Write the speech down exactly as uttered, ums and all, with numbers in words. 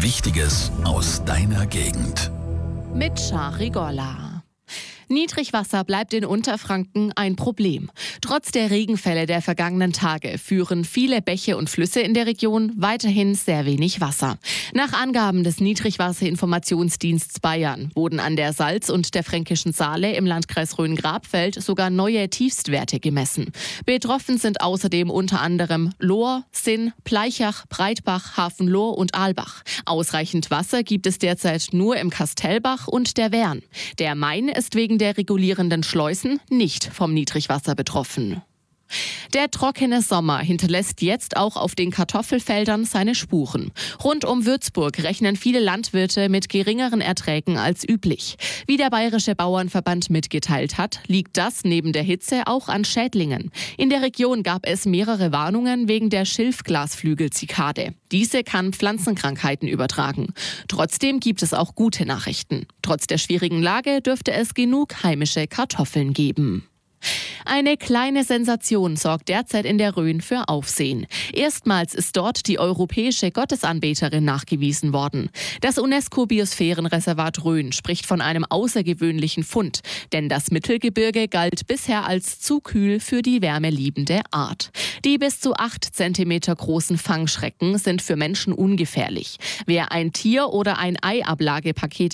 Wichtiges aus deiner Gegend. Mit Shari Golla. Niedrigwasser bleibt in Unterfranken ein Problem. Trotz der Regenfälle der vergangenen Tage führen viele Bäche und Flüsse in der Region weiterhin sehr wenig Wasser. Nach Angaben des Niedrigwasserinformationsdienstes Bayern wurden an der Salz und der Fränkischen Saale im Landkreis Rhön-Grabfeld sogar neue Tiefstwerte gemessen. Betroffen sind außerdem unter anderem Lohr, Sinn, Pleichach, Breitbach, Hafenlohr und Aalbach. Ausreichend Wasser gibt es derzeit nur im Kastellbach und der Wern. Der Main ist wegen der regulierenden Schleusen nicht vom Niedrigwasser betroffen. Der trockene Sommer hinterlässt jetzt auch auf den Kartoffelfeldern seine Spuren. Rund um Würzburg rechnen viele Landwirte mit geringeren Erträgen als üblich. Wie der Bayerische Bauernverband mitgeteilt hat, liegt das neben der Hitze auch an Schädlingen. In der Region gab es mehrere Warnungen wegen der Schilfglasflügelzikade. Diese kann Pflanzenkrankheiten übertragen. Trotzdem gibt es auch gute Nachrichten. Trotz der schwierigen Lage dürfte es genug heimische Kartoffeln geben. Eine kleine Sensation sorgt derzeit in der Rhön für Aufsehen. Erstmals ist dort die europäische Gottesanbeterin nachgewiesen worden. Das UNESCO-Biosphärenreservat Rhön spricht von einem außergewöhnlichen Fund, denn das Mittelgebirge galt bisher als zu kühl für die wärmeliebende Art. Die bis zu acht Zentimeter großen Fangschrecken sind für Menschen ungefährlich. Wer ein Tier- oder ein Eiablagepaket